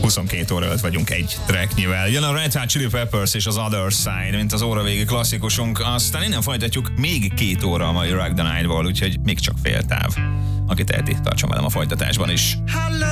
22 óra előtt vagyunk egy tracknyivel. Jön a Red Hot Chili Peppers és az Other Side, mint az óra végi klasszikusunk. Aztán innen folytatjuk még 2 óra a mai Rock the Night-val, úgyhogy még csak fél táv. Aki teheti, tartson velem a folytatásban is.